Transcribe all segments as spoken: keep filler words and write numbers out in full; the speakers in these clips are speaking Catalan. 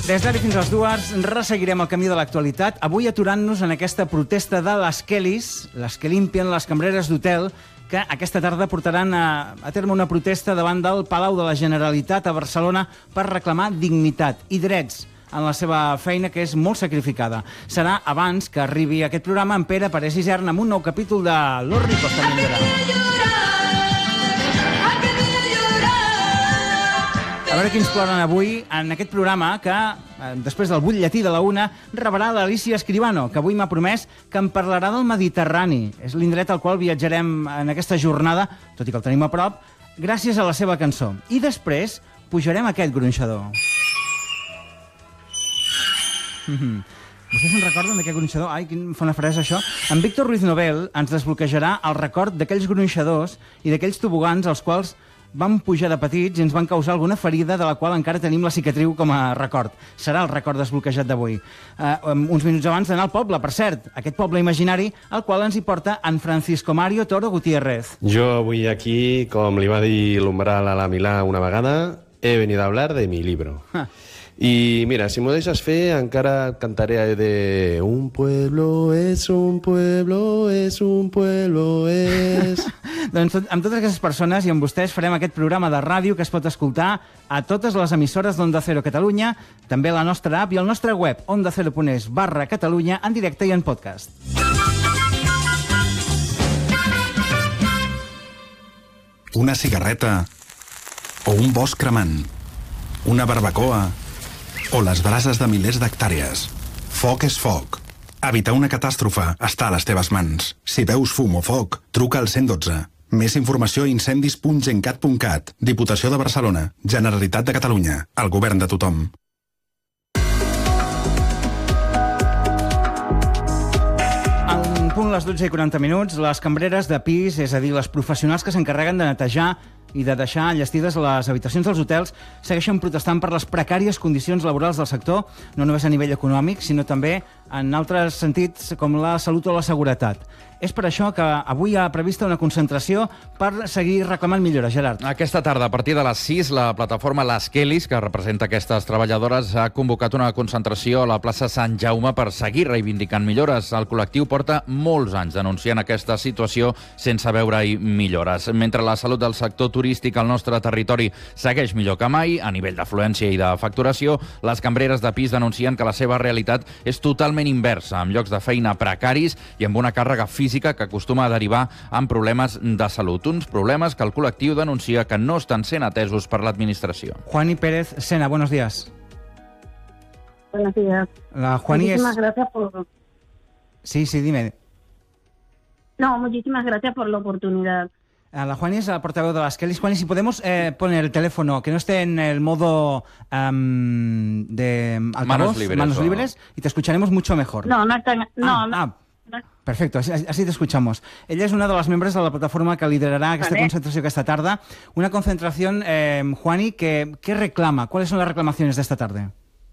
Des d'ara fins a les dues resseguirem el camí de l'actualitat, avui aturant-nos en aquesta protesta de les Kellys, les que limpien les cambreres d'hotel, que aquesta tarda portaran a, a terme una protesta davant del Palau de la Generalitat a Barcelona per reclamar dignitat i drets en la seva feina, que és molt sacrificada. Serà abans que arribi aquest programa en Pere Parés Isern amb un nou capítol de Los ricos también lloran. A veure qui ens ploren avui en aquest programa que, després del butlletí de la una, rebrà l'Alicia Escribano, que avui m'ha promès que em parlarà del Mediterrani. És l'indret al qual viatjarem en aquesta jornada, tot i que el tenim a prop, gràcies a la seva cançó. I després pujarem a aquest gronxador. Mm-hmm. Vostès se'n recorden d'aquest gronxador? Ai, quin fa una frase, això. En Víctor Ruiz Nobel ens desbloquejarà el record d'aquells gronxadors i d'aquells tobogans als quals vam pujar de petits i ens van causar alguna ferida de la qual encara tenim la cicatriu com a record. Serà el record desbloquejat d'avui. Uh, uns minuts abans d'anar al poble, per cert, aquest poble imaginari al qual ens hi porta en Francisco Mario Toro Gutiérrez. Jo avui aquí, com li va dir l'Umbral a la Milà una vegada, he venido a hablar de mi libro. Ah. I mira, si m'ho deixes fer, encara et cantaré de un pueblo és un pueblo, és un pueblo és... Doncs tot, amb totes aquestes persones i amb vostès farem aquest programa de ràdio que es pot escoltar a totes les emissores d'Onda Cero Catalunya, també a la nostra app i al nostre web onda cero punt es barra Catalunya en directe i en podcast. Una cigarreta o un bosc cremant, una barbacoa o les brases de milers d'hectàrees. Foc és foc. Evitar una catàstrofe està a les teves mans. Si veus fum o foc, truca al cent i dotze. Més informació a incendis punt gencat punt cat. Diputació de Barcelona. Generalitat de Catalunya. El govern de tothom. En punt les dotze i quaranta minuts, les cambreres de pis, és a dir, les professionals que s'encarreguen de netejar i de deixar enllestides les habitacions dels hotels, segueixen protestant per les precàries condicions laborals del sector, no només a nivell econòmic, sinó també en altres sentits com la salut o la seguretat. És per això que avui hi ha prevista una concentració per seguir reclamant millores, Gerard. Aquesta tarda, a partir de les sis, la plataforma Les Kellys, que representa aquestes treballadores, ha convocat una concentració a la plaça Sant Jaume per seguir reivindicant millores. El col·lectiu porta molts anys denunciant aquesta situació sense veure-hi millores. Mentre la salut del sector turístic al nostre territori segueix millor que mai, a nivell d'afluència i de facturació, les cambreres de pis denuncien que la seva realitat és totalment inversa, amb llocs de feina precaris i amb una càrrega física que acostuma a derivar en problemes de salut. Uns problemes que el col·lectiu denuncia que no estan sent atesos per l'administració. Juani Pérez Sena, buenos días. Buenos días. La Juani muchísimas es... gracias por... Sí, sí, dime. No, muchísimas gracias por la oportunidad. La Juani es la portavoz de las Kellys. Juani, si podemos eh, poner el teléfono, que no esté en el modo um, de altavoz, manos libres, manos o... libres, y te escucharemos mucho mejor. No, no está... No, ah, no. ah. Perfecto, así, así te escuchamos. Ella es una de las miembros de la plataforma que liderará esta vale. concentración esta tarde. Una concentración, eh, Juani, que, ¿qué reclama? ¿Cuáles son las reclamaciones de esta tarde?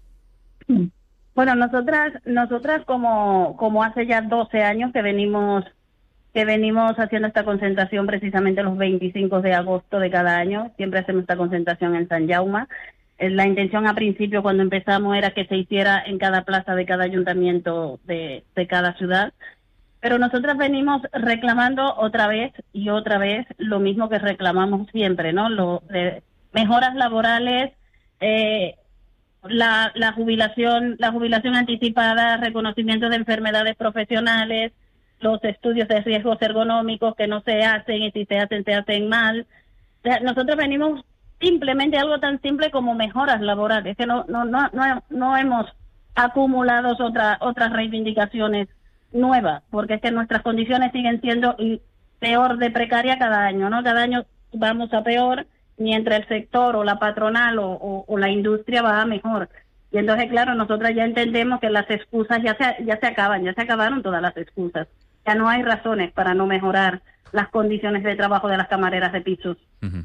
Bueno, nosotras, nosotras como, como hace ya doce años que venimos, que venimos haciendo esta concentración precisamente los veinticinco de agosto de cada año, siempre hacemos esta concentración en Sant Jaume. La intención a principio cuando empezamos era que se hiciera en cada plaza de cada ayuntamiento de, de cada ciudad. Pero nosotras venimos reclamando otra vez y otra vez lo mismo que reclamamos siempre, ¿no? Lo, eh, mejoras laborales, eh, la, la jubilación, la jubilación anticipada, reconocimiento de enfermedades profesionales, los estudios de riesgos ergonómicos que no se hacen y si se hacen, se hacen mal. O sea, nosotros venimos simplemente algo tan simple como mejoras laborales, que no, no, no, no, no hemos acumulado otra, otras reivindicaciones nueva, porque es que nuestras condiciones siguen siendo peor de precaria cada año, ¿no? Cada año vamos a peor, mientras el sector o la patronal o, o, o la industria va a mejor. Y entonces, claro, nosotras ya entendemos que las excusas ya se, ya se acaban, ya se acabaron todas las excusas. Ya no hay razones para no mejorar las condiciones de trabajo de las camareras de pisos. Uh-huh.